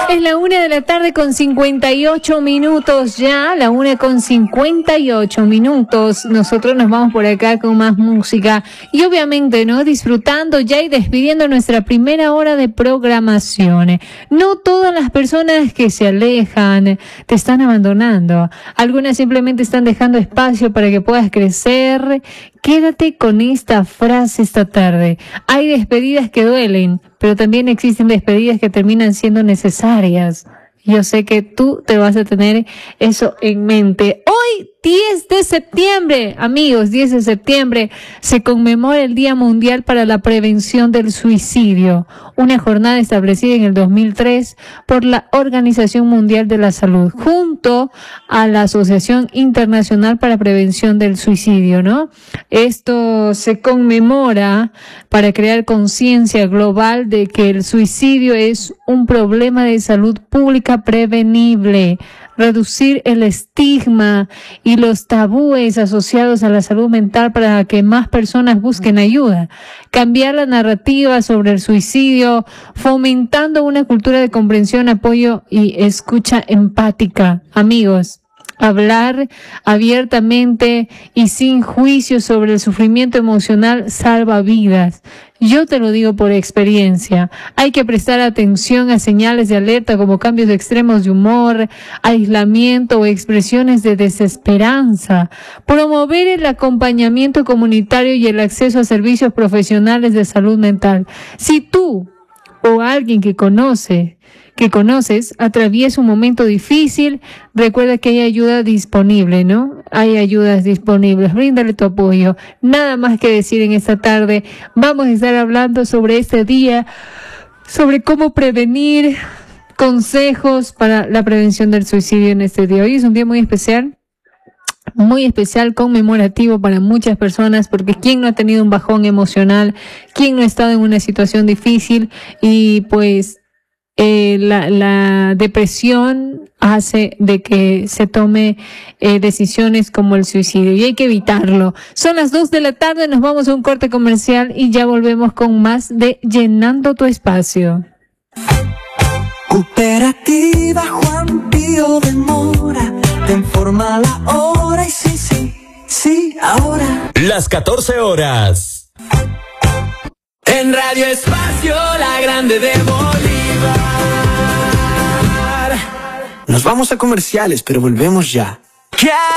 Es la 1:00 con 58 minutos ya, la 1:00 con 58 minutos. Nosotros nos vamos por acá con más música y obviamente, ¿no? Disfrutando ya y despidiendo nuestra primera hora de programación. No todas las personas que se alejan te están abandonando. Algunas simplemente están dejando espacio para que puedas crecer. Quédate con esta frase esta tarde. Hay despedidas que duelen, pero también existen despedidas que terminan siendo necesarias. Yo sé que tú te vas a tener eso en mente. Hoy, 10 de septiembre, amigos, 10 de septiembre, se conmemora el Día Mundial para la Prevención del Suicidio, una jornada establecida en el 2003 por la Organización Mundial de la Salud, junto a la Asociación Internacional para la Prevención del Suicidio, ¿no? Esto se conmemora para crear conciencia global de que el suicidio es un problema de salud pública prevenible, reducir el estigma y los tabúes asociados a la salud mental para que más personas busquen ayuda, cambiar la narrativa sobre el suicidio, fomentando una cultura de comprensión, apoyo y escucha empática. Amigos, hablar abiertamente y sin juicio sobre el sufrimiento emocional salva vidas. Yo te lo digo por experiencia. Hay que prestar atención a señales de alerta como cambios extremos de humor, aislamiento o expresiones de desesperanza. Promover el acompañamiento comunitario y el acceso a servicios profesionales de salud mental. Si tú o alguien que conoces atraviesa un momento difícil, recuerda que hay ayuda disponible, ¿no? Hay ayudas disponibles. Bríndale tu apoyo. Nada más que decir en esta tarde. Vamos a estar hablando sobre este día, sobre cómo prevenir, consejos para la prevención del suicidio en este día. Hoy es un día muy especial, conmemorativo para muchas personas, porque ¿quién no ha tenido un bajón emocional? ¿Quién no ha estado en una situación difícil? Y pues la depresión hace de que se tome decisiones como el suicidio y hay que evitarlo. Son las 2:00, nos vamos a un corte comercial y ya volvemos con más de Llenando tu Espacio. Cooperativa Juan Pío de Mora, te informa la hora y sí, ahora. Las 14 horas. En Radio Espacio, la grande de Bolívar. Nos vamos a comerciales, pero volvemos ya.